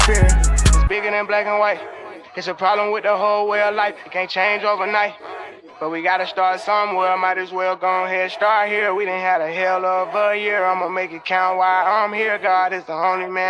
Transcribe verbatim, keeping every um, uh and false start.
Fear is bigger than black and white. It's a problem with the whole way of life. It can't change overnight. But we gotta start somewhere. Might as well go ahead start here. We done had a hell of a year. I'ma make it count while I'm here. God is the only man.